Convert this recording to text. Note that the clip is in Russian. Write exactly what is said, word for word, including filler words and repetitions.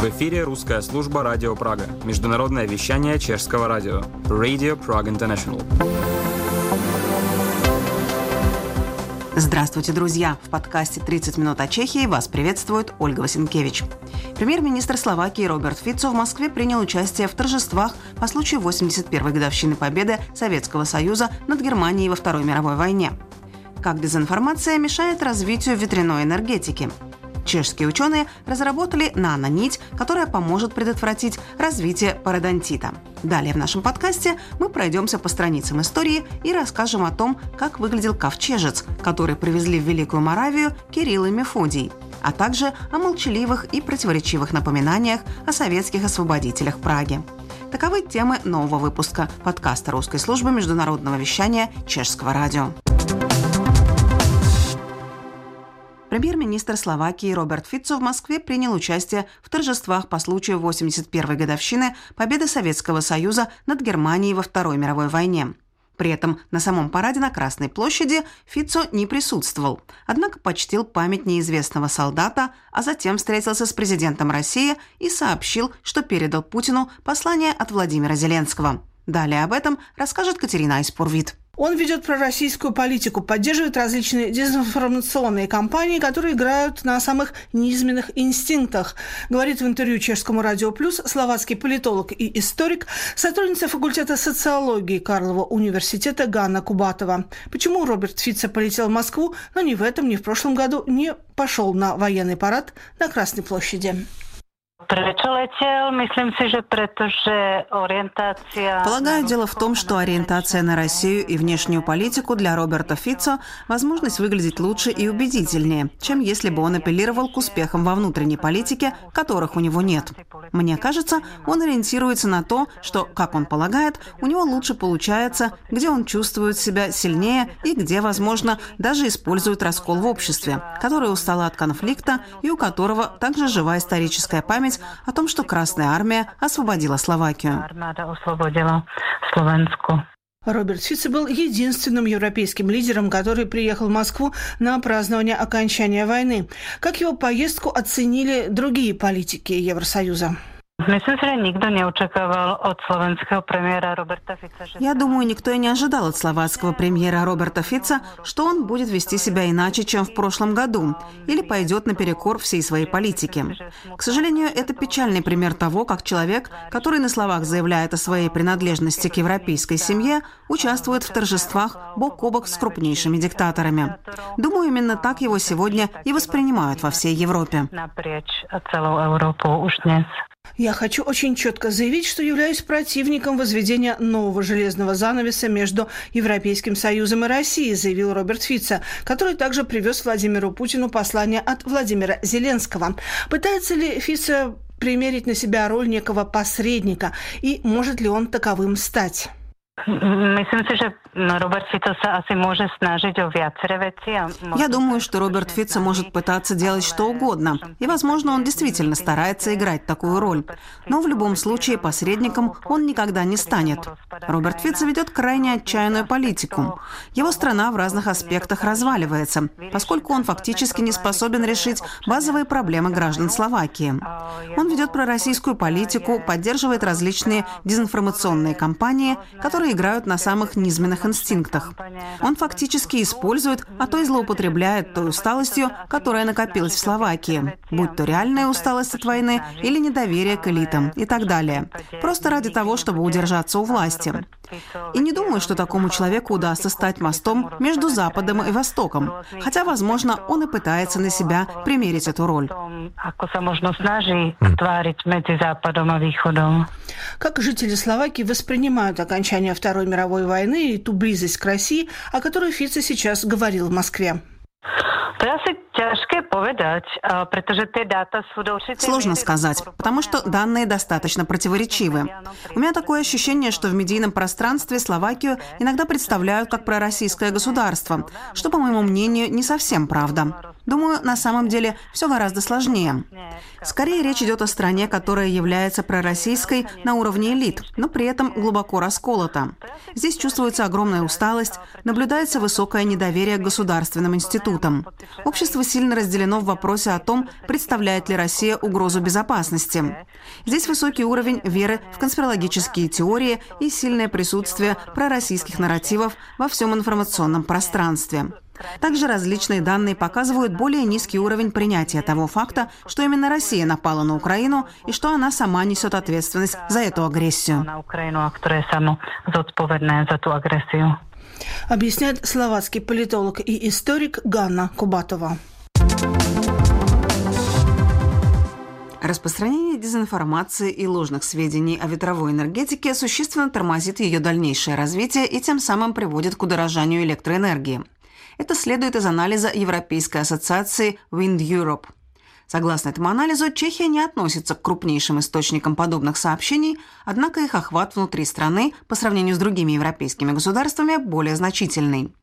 В эфире русская служба Радио Прага, международное вещание чешского радио, Radio Prague International. Здравствуйте, друзья! В подкасте «тридцать минут о Чехии» вас приветствует Ольга Васенкевич. Премьер-министр Словакии Роберт Фицо в Москве принял участие в торжествах по случаю восемьдесят первой годовщины победы Советского Союза над Германией во Второй мировой войне. Как дезинформация мешает развитию ветряной энергетики? Чешские ученые разработали нанонить, которая поможет предотвратить развитие пародонтита. Далее в нашем подкасте мы пройдемся по страницам истории и расскажем о том, как выглядел ковчежец, который привезли в Великую Моравию Кирилл и Мефодий, а также о молчаливых и противоречивых напоминаниях о советских освободителях Праги. Таковы темы нового выпуска подкаста русской службы международного вещания Чешского радио. Премьер-министр Словакии Роберт Фицо в Москве принял участие в торжествах по случаю восемьдесят первой годовщины победы Советского Союза над Германией во Второй мировой войне. При этом на самом параде на Красной площади Фицо не присутствовал, однако почтил память неизвестного солдата, а затем встретился с президентом России и сообщил, что передал Путину послание от Владимира Зеленского. Далее об этом расскажет Катерина Айспурвит. Он ведет пророссийскую политику, поддерживает различные дезинформационные кампании, которые играют на самых низменных инстинктах, говорит в интервью Чешскому радио Плюс словацкий политолог и историк, сотрудница факультета социологии Карлова университета Ганна Кубатова. Почему Роберт Фицо полетел в Москву, но ни в этом, ни в прошлом году не пошел на военный парад на Красной площади? Полагаю, дело в том, что ориентация на Россию и внешнюю политику для Роберта Фицо – возможность выглядеть лучше и убедительнее, чем если бы он апеллировал к успехам во внутренней политике, которых у него нет. Мне кажется, он ориентируется на то, что, как он полагает, у него лучше получается, где он чувствует себя сильнее и где, возможно, даже использует раскол в обществе, который устал от конфликта и у которого также жива историческая память о том, что Красная Армия освободила Словакию. Роберт Фицо был единственным европейским лидером, который приехал в Москву на празднование окончания войны. Как его поездку оценили другие политики Евросоюза? Я думаю, никто и не ожидал от словацкого премьера Роберта Фицо, что он будет вести себя иначе, чем в прошлом году, или пойдет наперекор всей своей политике. К сожалению, это печальный пример того, как человек, который на словах заявляет о своей принадлежности к европейской семье, участвует в торжествах бок о бок с крупнейшими диктаторами. Думаю, именно так его сегодня и воспринимают во всей Европе. Я хочу очень четко заявить, что являюсь противником возведения нового железного занавеса между Европейским Союзом и Россией, заявил Роберт Фицо, который также привез Владимиру Путину послание от Владимира Зеленского. Пытается ли Фицо примерить на себя роль некого посредника, и может ли он таковым стать? Я думаю, что Роберт Фицо может пытаться делать что угодно, и, возможно, он действительно старается играть такую роль. Но в любом случае посредником он никогда не станет. Роберт Фицо ведет крайне отчаянную политику. Его страна в разных аспектах разваливается, поскольку он фактически не способен решить базовые проблемы граждан Словакии. Он ведет пророссийскую политику, поддерживает различные дезинформационные кампании, которые играют на самых низменных инстинктах. Он фактически использует, а то и злоупотребляет той усталостью, которая накопилась в Словакии, будь то реальная усталость от войны или недоверие к элитам и так далее, просто ради того, чтобы удержаться у власти. И не думаю, что такому человеку удастся стать мостом между Западом и Востоком, хотя, возможно, он и пытается на себя примерить эту роль. Как жители Словакии воспринимают окончание Второй мировой войны и ту близость к России, о которой Фицо сейчас говорил в Москве? Сложно сказать, потому что данные достаточно противоречивы. У меня такое ощущение, что в медийном пространстве Словакию иногда представляют как пророссийское государство, что, по моему мнению, не совсем правда. Думаю, на самом деле все гораздо сложнее. Скорее речь идет о стране, которая является пророссийской на уровне элит, но при этом глубоко расколота. Здесь чувствуется огромная усталость, наблюдается высокое недоверие к государственным институтам. Общество сильно разделено в вопросе о том, представляет ли Россия угрозу безопасности. Здесь высокий уровень веры в конспирологические теории и сильное присутствие пророссийских нарративов во всем информационном пространстве. Также различные данные показывают более низкий уровень принятия того факта, что именно Россия напала на Украину и что она сама несет ответственность за эту агрессию. Объясняет словацкий политолог и историк Ганна Кубатова. Распространение дезинформации и ложных сведений о ветровой энергетике существенно тормозит ее дальнейшее развитие и тем самым приводит к удорожанию электроэнергии. Это следует из анализа Европейской ассоциации Wind Europe. Согласно этому анализу, Чехия не относится к крупнейшим источникам подобных сообщений, однако их охват внутри страны по сравнению с другими европейскими государствами более значительный.